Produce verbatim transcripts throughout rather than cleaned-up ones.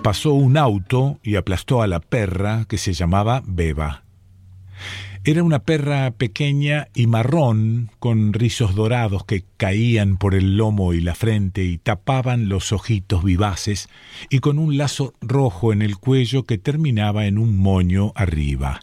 Pasó un auto y aplastó a la perra que se llamaba Beba. Era una perra pequeña y marrón, con rizos dorados que caían por el lomo y la frente y tapaban los ojitos vivaces, y con un lazo rojo en el cuello que terminaba en un moño arriba.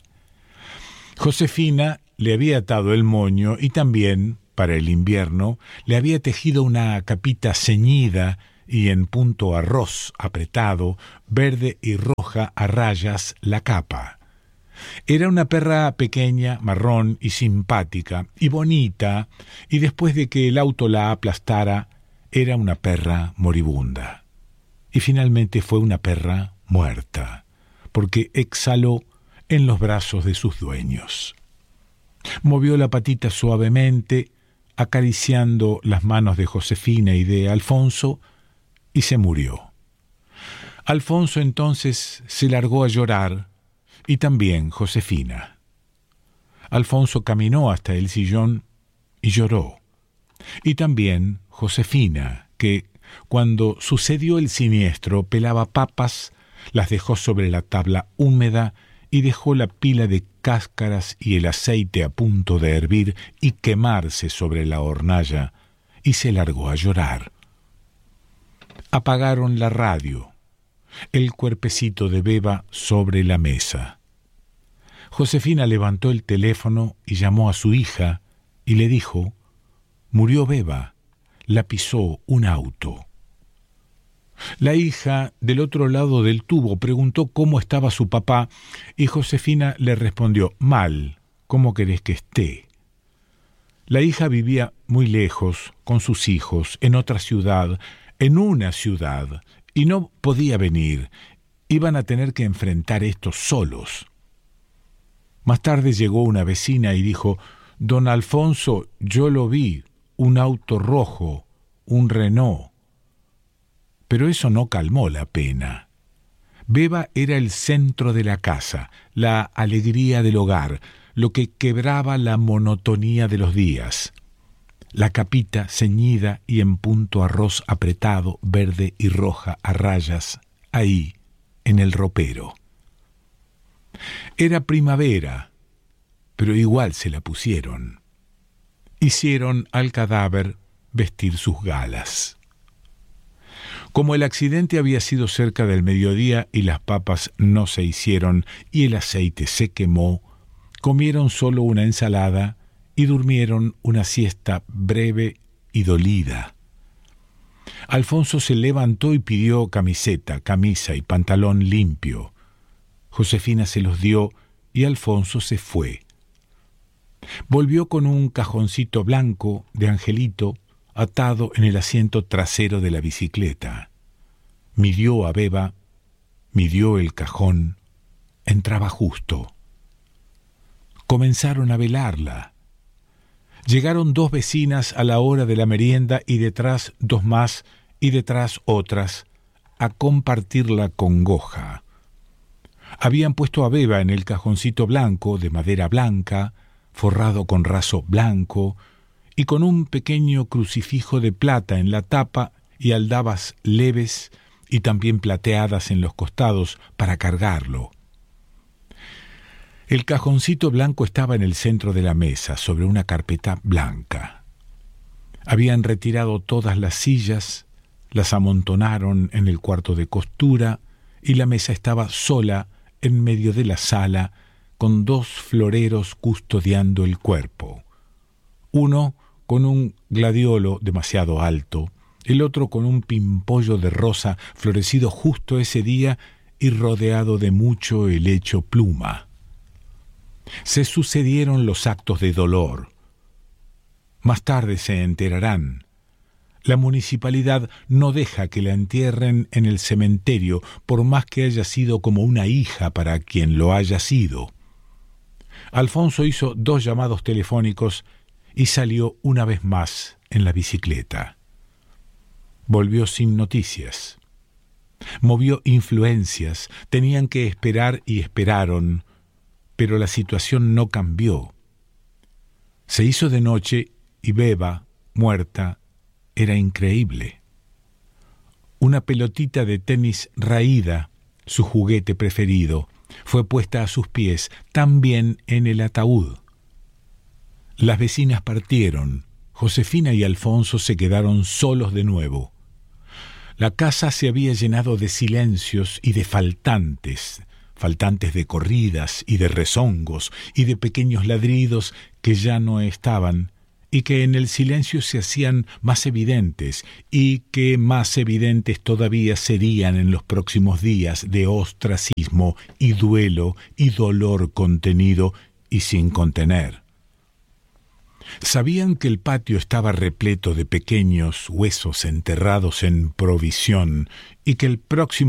Josefina le había atado el moño y también, para el invierno, le había tejido una capita ceñida y en punto arroz apretado, verde y roja a rayas la capa. Era una perra pequeña, marrón y simpática, y bonita, y después de que el auto la aplastara, era una perra moribunda. Y finalmente fue una perra muerta, porque exhaló en los brazos de sus dueños. Movió la patita suavemente, acariciando las manos de Josefina y de Alfonso, y se murió. Alfonso entonces se largó a llorar, y también Josefina. Alfonso caminó hasta el sillón y lloró. Y también Josefina, que, cuando sucedió el siniestro, pelaba papas, las dejó sobre la tabla húmeda y dejó la pila de cáscaras y el aceite a punto de hervir y quemarse sobre la hornalla, y se largó a llorar. Apagaron la radio, el cuerpecito de Beba sobre la mesa. Josefina levantó el teléfono y llamó a su hija y le dijo: «Murió Beba, la pisó un auto». La hija, del otro lado del tubo, preguntó cómo estaba su papá y Josefina le respondió: «Mal, ¿cómo querés que esté?». La hija vivía muy lejos, con sus hijos, en otra ciudad, en una ciudad, y no podía venir. Iban a tener que enfrentar esto solos. Más tarde llegó una vecina y dijo: «Don Alfonso, yo lo vi, un auto rojo, un Renault». Pero eso no calmó la pena. Beba era el centro de la casa, la alegría del hogar, lo que quebraba la monotonía de los días. La capita ceñida y en punto arroz apretado, verde y roja a rayas, ahí, en el ropero. Era primavera, pero igual se la pusieron. Hicieron al cadáver vestir sus galas. Como el accidente había sido cerca del mediodía y las papas no se hicieron y el aceite se quemó, comieron solo una ensalada y durmieron una siesta breve y dolida. Alfonso se levantó y pidió camiseta, camisa y pantalón limpio. Josefina se los dio y Alfonso se fue. Volvió con un cajoncito blanco de angelito atado en el asiento trasero de la bicicleta. Midió a Beba, midió el cajón, entraba justo. Comenzaron a velarla. Llegaron dos vecinas a la hora de la merienda y detrás dos más y detrás otras, a compartir la congoja. Habían puesto a Beba en el cajoncito blanco, de madera blanca, forrado con raso blanco, y con un pequeño crucifijo de plata en la tapa y aldabas leves y también plateadas en los costados para cargarlo. El cajoncito blanco estaba en el centro de la mesa, sobre una carpeta blanca. Habían retirado todas las sillas, las amontonaron en el cuarto de costura, y la mesa estaba sola en medio de la sala, con dos floreros custodiando el cuerpo. Uno con un gladiolo demasiado alto, el otro con un pimpollo de rosa florecido justo ese día y rodeado de mucho helecho pluma. Se sucedieron los actos de dolor. Más tarde se enterarán. La municipalidad no deja que la entierren en el cementerio, por más que haya sido como una hija para quien lo haya sido. Alfonso hizo dos llamados telefónicos y salió una vez más en la bicicleta. Volvió sin noticias. Movió influencias, tenían que esperar y esperaron, pero la situación no cambió. Se hizo de noche y Beba, muerta, era increíble. Una pelotita de tenis raída, su juguete preferido, fue puesta a sus pies, también en el ataúd. Las vecinas partieron. Josefina y Alfonso se quedaron solos de nuevo. La casa se había llenado de silencios y de faltantes, faltantes de corridas y de rezongos y de pequeños ladridos que ya no estaban y que en el silencio se hacían más evidentes y que más evidentes todavía serían en los próximos días de ostracismo y duelo y dolor contenido y sin contener. Sabían que el patio estaba repleto de pequeños huesos enterrados en provisión y que el próximo